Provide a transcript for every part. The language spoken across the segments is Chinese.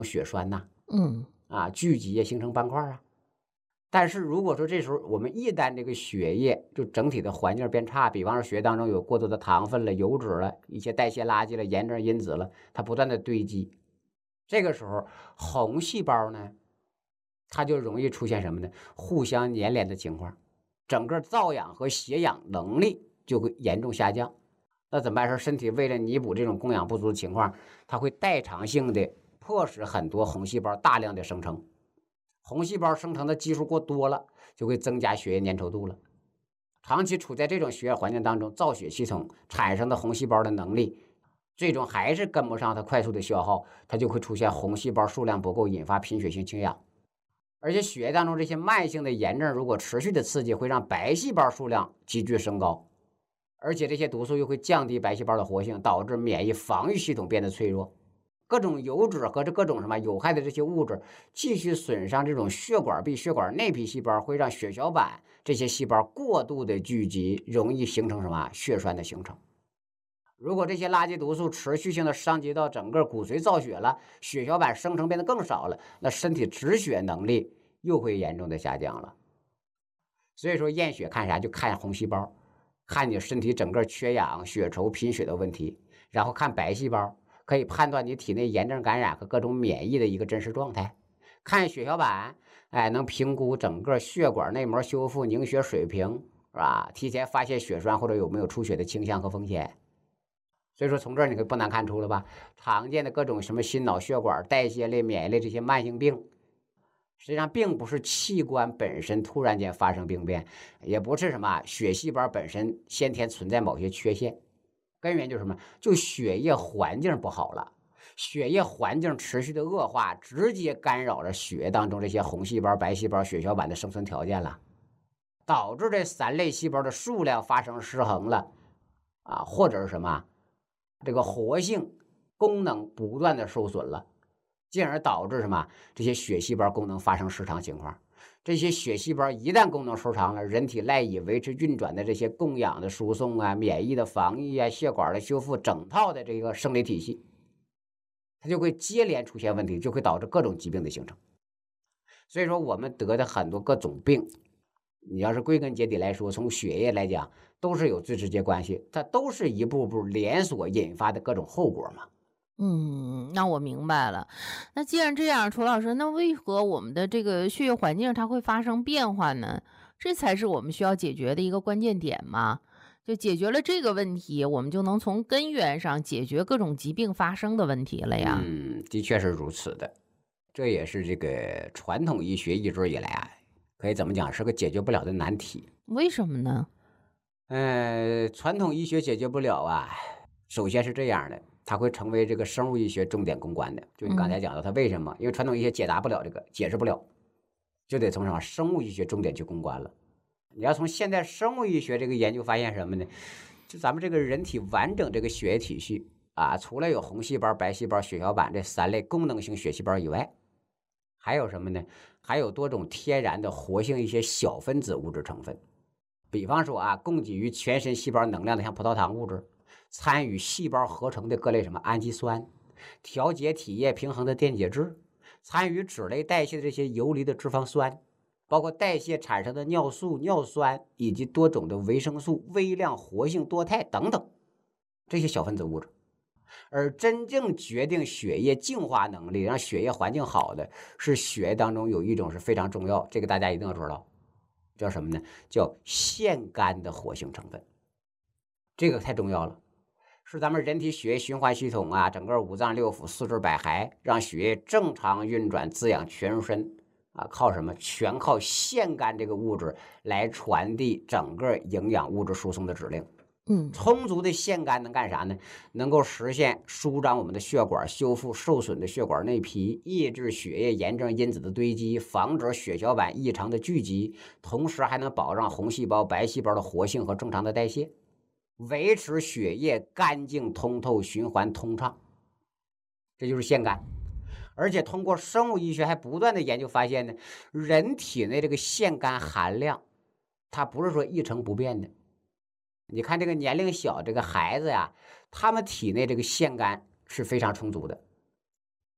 血栓呐、 嗯聚集呀，形成斑块啊。但是如果说这时候我们一旦这个血液就整体的环境变差，比方说血液当中有过多的糖分了、油脂了、一些代谢垃圾了、炎症因子了，它不断的堆积，这个时候红细胞呢，它就容易出现什么呢？互相粘连的情况，整个造氧和血氧能力就会严重下降。那怎么办？说身体为了弥补这种供氧不足的情况，它会代偿性的迫使很多红细胞大量的生成。红细胞生成的基数过多了，就会增加血液粘稠度了。长期处在这种血液环境当中，造血系统产生的红细胞的能力，最终还是跟不上它快速的消耗，它就会出现红细胞数量不够，引发贫血性倾向。而且血液当中这些慢性的炎症如果持续的刺激，会让白细胞数量急剧升高，而且这些毒素又会降低白细胞的活性，导致免疫防御系统变得脆弱。各种油脂和各种什么有害的这些物质继续损伤这种血管壁、血管内皮细胞，会让血小板这些细胞过度的聚集，容易形成什么血栓的形成。如果这些垃圾毒素持续性的伤及到整个骨髓造血了，血小板生成变得更少了，那身体止血能力又会严重的下降了。所以说验血看啥？就看红细胞，看你身体整个缺氧、血稠、贫血的问题，然后看白细胞，可以判断你体内炎症感染和各种免疫的一个真实状态。看血小板，能评估整个血管内膜修复、凝血水平，是吧？提前发现血栓或者有没有出血的倾向和风险。所以说从这儿你可不难看出了吧？常见的各种什么心脑血管、代谢类、免疫类这些慢性病，实际上并不是器官本身突然间发生病变，也不是什么血细胞本身先天存在某些缺陷，根源就是什么？就血液环境不好了，血液环境持续的恶化，直接干扰了血液当中这些红细胞、白细胞、血小板的生存条件了，导致这三类细胞的数量发生失衡了，或者是什么？这个活性功能不断的受损了，进而导致什么？这些血细胞功能发生失常情况。这些血细胞一旦功能失常了，人体赖以维持运转的这些供氧的输送啊、免疫的防御啊、血管的修复，整套的这个生理体系，它就会接连出现问题，就会导致各种疾病的形成。所以说，我们得的很多各种病，你要是归根结底来说，从血液来讲，都是有最直接关系，它都是一步步连锁引发的各种后果嘛。 那我明白了。那既然这样，楚老师，那为何我们的这个血液环境它会发生变化呢？这才是我们需要解决的一个关键点嘛。就解决了这个问题，我们就能从根源上解决各种疾病发生的问题了呀。 的确是如此的。这也是这个传统医学一直以来可以怎么讲，是个解决不了的难题。 为什么呢？ 传统医学解决不了首先是这样的，它会成为这个生物医学重点攻关的。就你刚才讲到它为什么？因为传统医学解答不了这个，解释不了，就得从什么生物医学重点去攻关了。你要从现代生物医学这个研究发现什么呢？就咱们这个人体完整这个血液体系除了有红细胞、白细胞、血小板这三类功能性血细胞以外，还有什么呢？还有多种天然的活性一些小分子物质成分。比方说供给于全身细胞能量的像葡萄糖物质，参与细胞合成的各类什么氨基酸，调节体液平衡的电解质，参与脂类代谢的这些游离的脂肪酸，包括代谢产生的尿素、尿酸以及多种的维生素、微量活性多肽等等这些小分子物质。而真正决定血液净化能力，让血液环境好的，是血液当中有一种是非常重要，这个大家一定要知道，叫什么呢？叫腺苷的活性成分。这个太重要了，是咱们人体血液循环系统整个五脏六腑、四肢百骸，让血液正常运转、滋养全身靠什么？全靠腺苷这个物质来传递整个营养物质输送的指令。充足的腺苷能干啥呢？能够实现舒张我们的血管，修复受损的血管内皮，抑制血液炎症因子的堆积，防止血小板异常的聚集，同时还能保障红细胞、白细胞的活性和正常的代谢，维持血液干净通透、循环通畅。这就是腺苷。而且通过生物医学还不断的研究发现呢，人体内这个腺苷含量，它不是说一成不变的。你看这个年龄小这个孩子他们体内这个腺苷是非常充足的，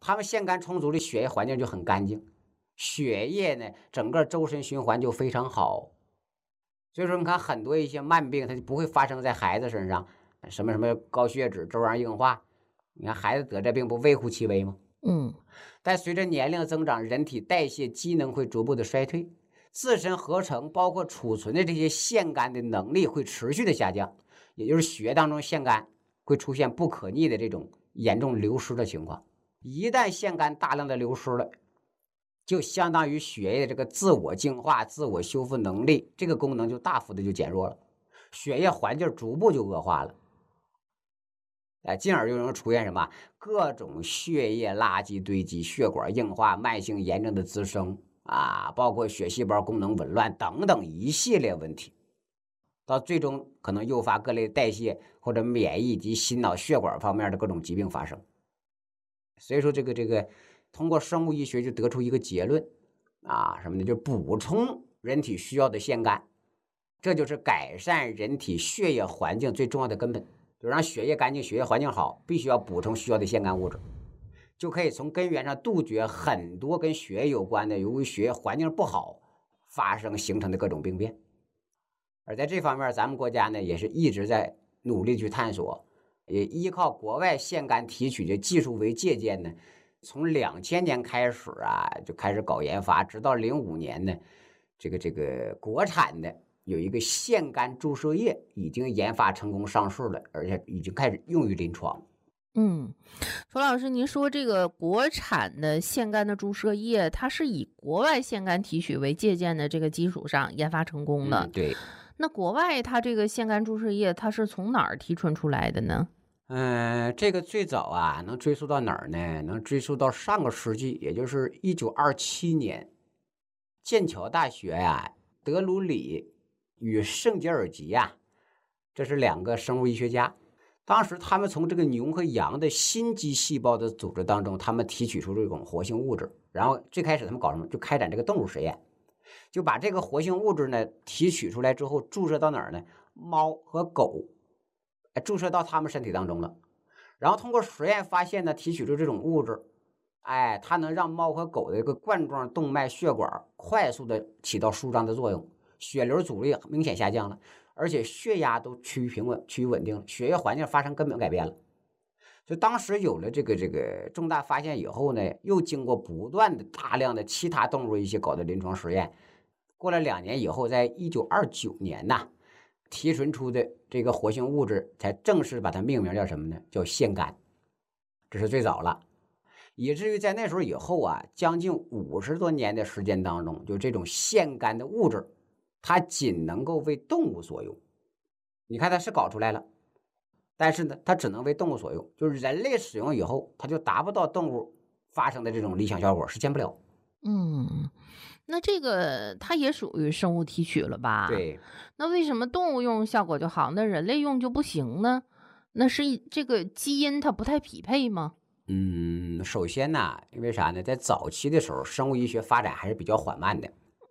他们腺苷充足的血液环境就很干净，血液呢整个周身循环就非常好。所以说你看很多一些慢病它就不会发生在孩子身上，什么什么高血脂、粥样硬化，你看孩子得这病不微乎其微吗？但随着年龄增长，人体代谢机能会逐步的衰退，自身合成包括储存的这些腺苷的能力会持续的下降，也就是血液当中腺苷会出现不可逆的这种严重流失的情况。一旦腺苷大量的流失了，就相当于血液这个自我净化、自我修复能力这个功能就大幅的就减弱了，血液环境逐步就恶化了。进而就能出现什么各种血液垃圾堆积、血管硬化、慢性炎症的滋生啊，包括血细胞功能紊乱等等一系列问题，到最终可能诱发各类代谢或者免疫及心脑血管方面的各种疾病发生。所以说这个通过生物医学就得出一个结论啊，什么呢？就补充人体需要的腺苷，这就是改善人体血液环境最重要的根本。就让血液干净、血液环境好，必须要补充需要的腺苷物质，就可以从根源上杜绝很多跟血液有关的由于血液环境不好发生形成的各种病变。而在这方面，咱们国家呢也是一直在努力去探索，也依靠国外腺苷提取的技术为借鉴呢，从2000年开始啊就开始搞研发，直到05年呢，这个国产的有一个腺苷注射液已经研发成功上市了，而且已经开始用于临床。 楚老师，您说这个国产的腺苷的注射液，它是以国外腺苷提取为借鉴的这个基础上研发成功的。 对。 那国外它这个腺苷注射液，它是从哪儿提纯出来的呢？ 这个最早啊，能追溯到哪儿呢？能追溯到上个世纪，也就是1927年，剑桥大学呀，德鲁里与圣吉尔吉呀，这是2个生物医学家。当时他们从这个牛和羊的心肌细胞的组织当中，他们提取出这种活性物质。然后最开始他们搞什么？就开展这个动物实验，就把这个活性物质呢提取出来之后，注射到哪儿呢？猫和狗，注射到他们身体当中了。然后通过实验发现呢，提取出这种物质，它能让猫和狗的这个冠状动脉血管快速的起到舒张的作用，血流阻力明显下降了，而且血压都趋于平稳、趋于稳定了，血液环境发生根本改变了。就当时有了这个重大发现以后呢，又经过不断的大量的其他动物一些搞的临床实验，过了2年以后，在1929年呐，提纯出的这个活性物质才正式把它命名叫什么呢？叫腺苷，这是最早了。以至于在那时候以后啊，将近50多年的时间当中，就这种腺苷的物质，它仅能够为动物所用。你看它是搞出来了，但是呢，它只能为动物所用，就是人类使用以后，它就达不到动物发生的这种理想效果，实现不了。 那这个它也属于生物提取了吧？ 对。 那为什么动物用效果就好，那人类用就不行呢？那是这个基因它不太匹配吗？ 首先呢，因为啥呢？在早期的时候，生物医学发展还是比较缓慢的。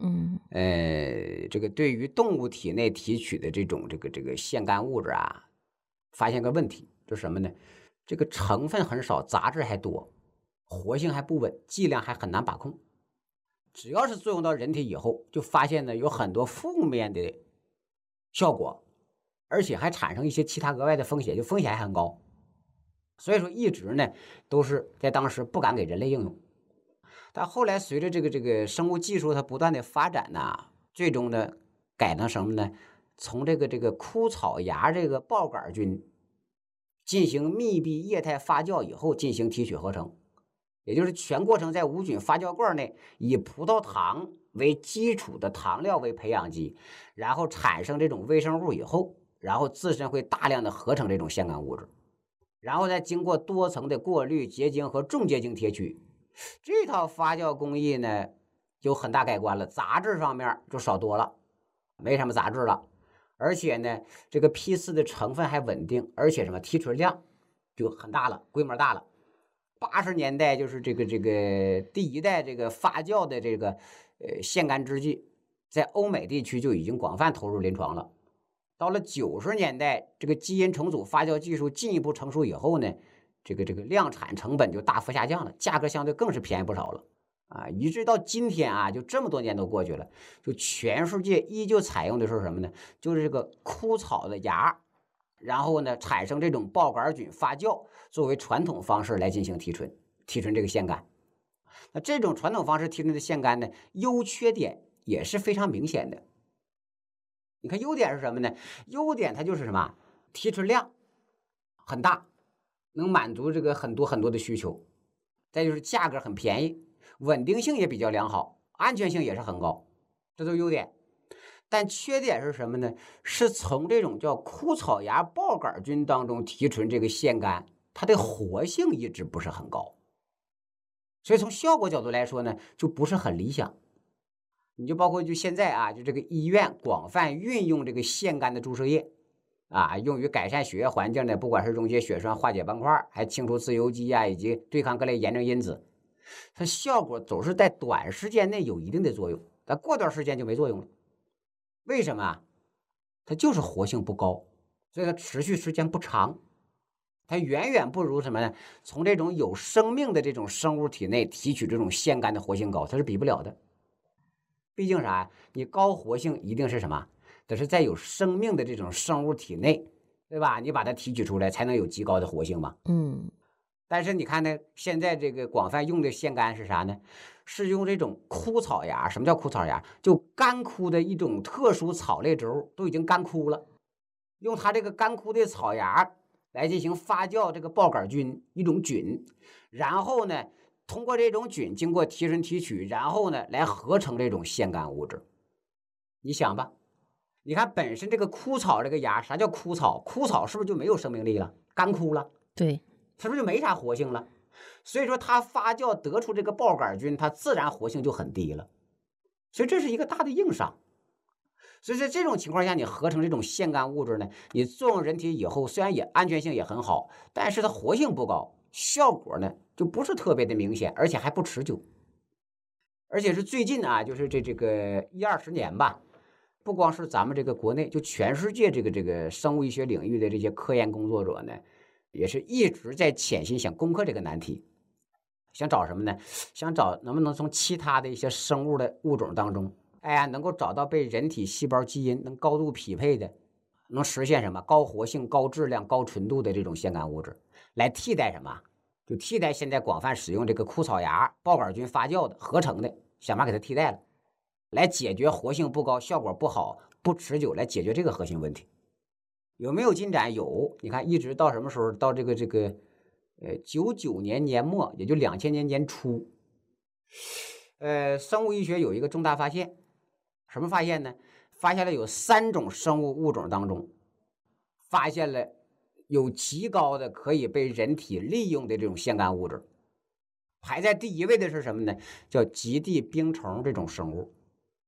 这个对于动物体内提取的这种这个腺苷物质啊，发现个问题，就是什么呢？这个成分很少，杂质还多，活性还不稳，剂量还很难把控。只要是作用到人体以后，就发现呢有很多负面的效果，而且还产生一些其他额外的风险，就风险还很高。所以说一直呢都是在当时不敢给人类应用。但后来随着这个生物技术它不断的发展呢，最终呢改成什么呢？从这个枯草芽这个孢杆菌进行密闭液态发酵以后进行提取合成，也就是全过程在无菌发酵罐内，以葡萄糖为基础的糖料为培养基，然后产生这种微生物以后，然后自身会大量的合成这种腺苷物质，然后再经过多层的过滤、结晶和重结晶提取。这套发酵工艺呢有很大改观了，杂质方面就少多了，没什么杂质了，而且呢这个 P4 的成分还稳定，而且什么提纯量就很大了，规模大了。80年代就是这个第一代这个发酵的这个腺苷制剂，在欧美地区就已经广泛投入临床了。到了90年代，这个基因重组发酵技术进一步成熟以后呢， 这个量产成本就大幅下降了，价格相对更是便宜不少了啊！以至到今天啊，就这么多年都过去了，就全世界依旧采用的是什么呢？就是这个枯草的芽，然后呢产生这种孢杆菌发酵，作为传统方式来进行提纯这个腺苷。那这种传统方式提纯的腺苷呢，优缺点也是非常明显的。你看优点是什么呢？优点它就是什么？提纯量很大，能满足这个很多的需求。再就是价格很便宜，稳定性也比较良好，安全性也是很高，这都是优点。但缺点是什么呢？是从这种叫枯草芽孢杆菌当中提纯这个腺苷，它的活性一直不是很高，所以从效果角度来说呢，就不是很理想。你就包括就现在啊，就这个医院广泛运用这个腺苷的注射液啊，用于改善血液环境的，不管是溶解血栓、化解斑块，还清除自由基啊，以及对抗各类炎症因子，它效果总是在短时间内有一定的作用，但过段时间就没作用了。为什么啊？它就是活性不高，所以它持续时间不长，它远远不如什么呢？从这种有生命的这种生物体内提取这种腺苷的活性高，它是比不了的。毕竟啥？你高活性一定是什么？得是在有生命的这种生物体内，对吧？你把它提取出来，才能有极高的活性嘛。但是你看呢，现在这个广泛用的腺苷是啥呢？是用这种枯草芽。什么叫枯草芽？就干枯的一种特殊草类植物，都已经干枯了，用它这个干枯的草芽来进行发酵这个孢杆菌一种菌，然后呢，通过这种菌经过提纯提取，然后呢来合成这种腺苷物质。你想吧，你看本身这个枯草这个芽，啥叫枯草？枯草是不是就没有生命力了？干枯了， 对， 是不是就没啥活性了？所以说它发酵得出这个孢杆菌，它自然活性就很低了。所以这是一个大的硬伤。所以在这种情况下，你合成这种腺苷物质呢，你作用人体以后，虽然也安全性也很好，但是它活性不高，效果呢就不是特别的明显，而且还不持久。而且是最近啊，就是这个10-20年吧，不光是咱们这个国内，就全世界这个生物医学领域的这些科研工作者呢，也是一直在潜心想攻克这个难题。想找什么呢？想找能不能从其他的一些生物的物种当中，能够找到被人体细胞基因能高度匹配的，能实现什么高活性、高质量、高纯度的这种腺苷物质，来替代什么？就替代现在广泛使用这个枯草芽孢杆菌发酵的合成的，想办法给它替代了，来解决活性不高、效果不好、不持久，来解决这个核心问题。有没有进展？有，你看一直到什么时候？到这个99年年末，也就2000年年初，生物医学有一个重大发现。什么发现呢？发现了有3种生物物种当中，发现了有极高的可以被人体利用的这种腺苷物质。排在第1位的是什么呢？叫极地冰虫这种生物。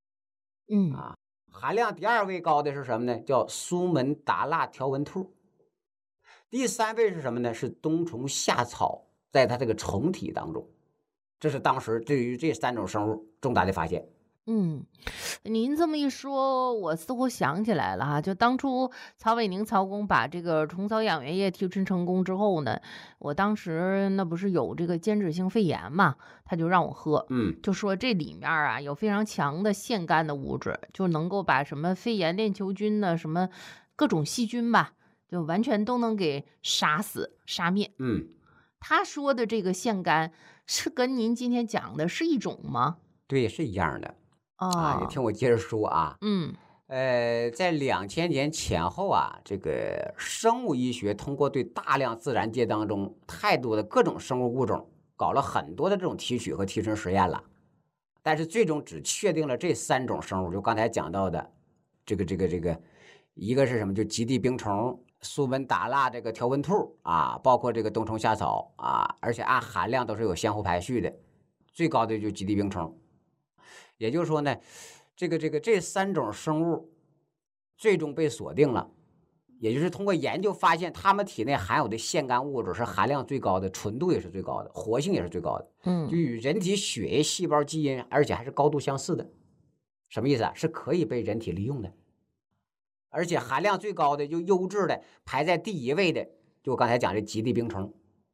含量第2位高的是什么呢？叫苏门答腊条纹兔。第3位是什么呢？是冬虫夏草，在它这个虫体当中。这是当时对于这3种生物重大的发现。 您这么一说，我似乎想起来了哈，就当初曹伟宁曹工把这个虫草养源液提纯成功之后呢，我当时那不是有这个间质性肺炎嘛，他就让我喝，就说这里面啊有非常强的腺苷的物质，就能够把什么肺炎链球菌呢，什么各种细菌吧，就完全都能给杀死杀灭。他说的这个腺苷是跟您今天讲的是一种吗？ 对，是一样的。你听我接着说啊。在2000年前后啊，这个生物医学通过对大量自然界当中太多的各种生物物种搞了很多的这种提取和提纯实验了，但是最终只确定了这3种生物，就刚才讲到的这个一个是什么？就极地冰虫、苏门答腊这个条纹兔啊，包括这个冬虫夏草啊，而且按含量都是有相互排序的，最高的就极地冰虫。也就是说呢，这3种生物最终被锁定了，也就是通过研究发现，它们体内含有的腺苷物质是含量最高的，纯度也是最高的，活性也是最高的。就与人体血液细胞基因，而且还是高度相似的。什么意思啊？是可以被人体利用的，而且含量最高的就优质的排在第1位的，就我刚才讲这极地冰虫。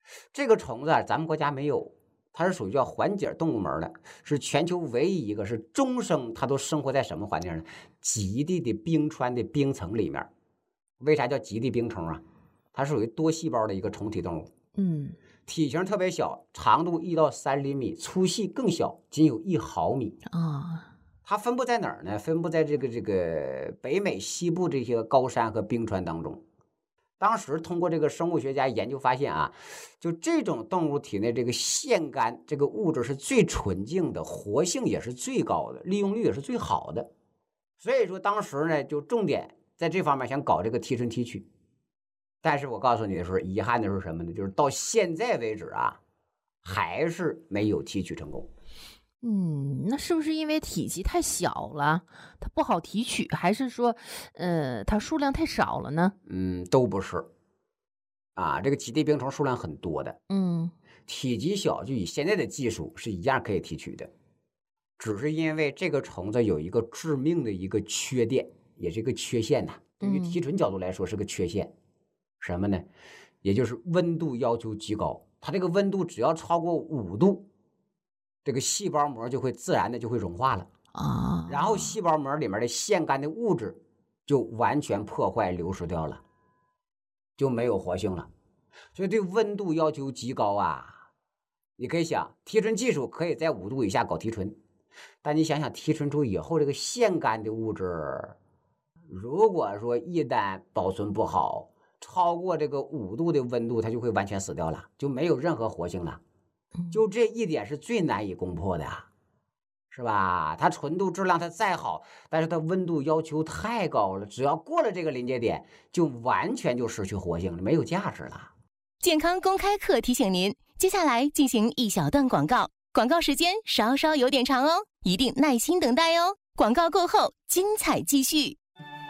这个虫子咱们国家没有，它是属于叫环节动物门的，是全球唯一一个是终生它都生活在什么环境呢？极地的冰川的冰层里面。为啥叫极地冰虫啊？它是属于多细胞的一个虫体动物。体型特别小，长度1到3厘米，粗细更小，仅有1毫米啊。 它分布在哪儿呢？分布在这个北美西部这些高山和冰川当中。当时通过这个生物学家研究发现啊，就这种动物体内这个腺苷这个物质是最纯净的，活性也是最高的，利用率也是最好的。所以说当时呢，就重点在这方面想搞这个提纯提取。但是我告诉你的是，遗憾的是什么呢？就是到现在为止啊，还是没有提取成功。 那是不是因为体积太小了，它不好提取，还是说，它数量太少了呢？ 都不是。啊，这个极地冰虫数量很多的，体积小，就以现在的技术是一样可以提取的，只是因为这个虫子有一个致命的一个缺点，也是一个缺陷呐。对于提纯角度来说是个缺陷，什么呢？也就是温度要求极高，它这个温度只要超过5度。这个细胞膜就会自然的就会融化了啊，然后细胞膜里面的腺苷的物质就完全破坏流失掉了，就没有活性了。所以对温度要求极高啊。你可以想，提纯技术可以在5度以下搞提纯，但你想想提纯出以后这个腺苷的物质，如果说一旦保存不好，超过这个5度的温度，它就会完全死掉了，就没有任何活性了。就这一点是最难以攻破的，是吧？它纯度质量它再好，但是它温度要求太高了，只要过了这个临界点，就完全就失去活性了，没有价值了。 健康公开课提醒您，接下来进行一小段广告，广告时间稍稍有点长哦，一定耐心等待哦。广告过后，精彩继续。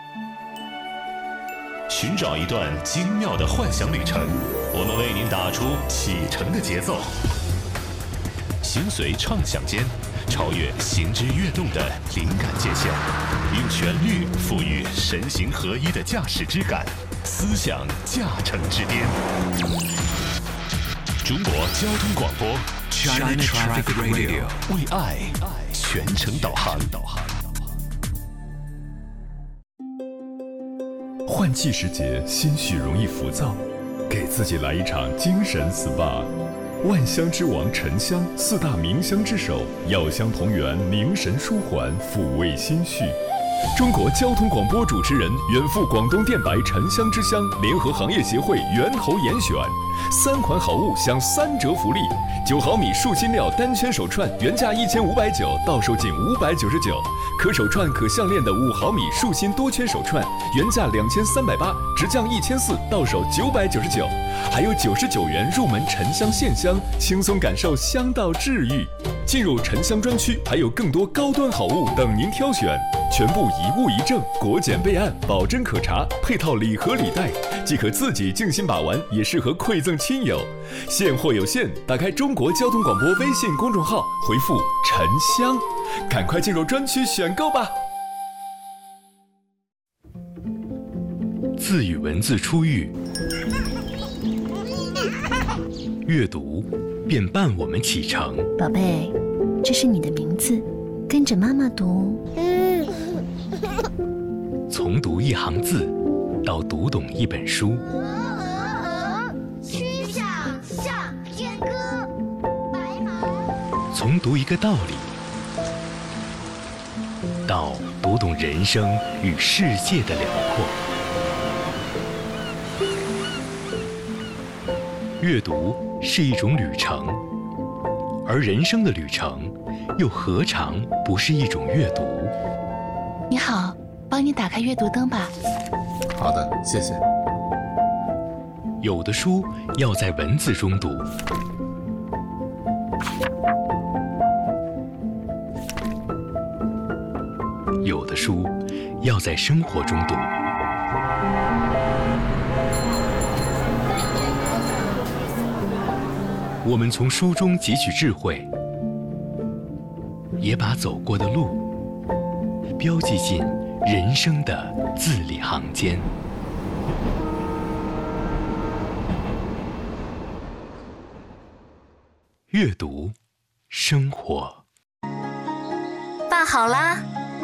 寻找一段精妙的幻想旅程，我们为您打出启程的节奏。心随畅想间，超越行之跃动的灵感界限，用旋律赋予神形合一的驾驶之感，思想驾乘之巅。中国交通广播 China Traffic Radio 为爱全程导航。 换季时节，心绪容易浮躁，给自己来一场精神 SPA。万香之王沉香，4大名香之首，药香同源，凝神舒缓，抚慰心绪。中国交通广播主持人远赴广东电白沉香之乡，联合行业协会源头严选3款好物享3折福利：9毫米树心料单圈手串原价1590，到手仅599；可手串可项链的5毫米树心多圈手串原价2380，直降1400，到手999。还有99元入门沉香线香，轻松感受香道治愈。进入沉香专区，还有更多高端好物等您挑选，全部一物一证，国检备案，保真可查，配套礼盒礼袋，既可自己静心把玩，也适合馈赠亲友。现货有限，打开中国交通广播微信公众号，回复沉香，赶快进入专区选购吧。 字与文字初遇，阅读便伴我们启程。 宝贝，这是你的名字，跟着妈妈读。 从读一行字，到读懂一本书。 曲项向天歌，白马。 从读一个道理，到读懂人生与世界的辽阔。阅读是一种旅程，而人生的旅程又何尝不是一种阅读？ 你好，帮你打开阅读灯吧。 好的，谢谢。 有的书要在文字中读，有的书要在生活中读。我们从书中汲取智慧，也把走过的路标记进人生的字里行间。 阅读，生活。 饭好啦。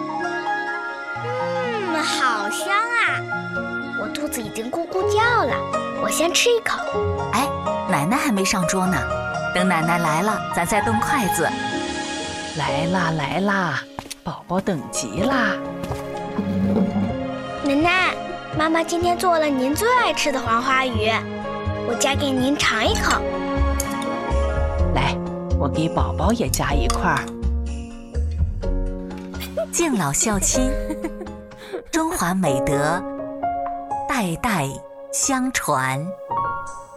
好香啊！我肚子已经咕咕叫了，我先吃一口。 哎，奶奶还没上桌呢，等奶奶来了，咱再动筷子。 来啦来啦，宝宝等急啦！ 奶奶，妈妈今天做了您最爱吃的黄花鱼，我夹给您尝一口。 来，我给宝宝也夹一块儿。 敬老孝亲，中华美德代代相传。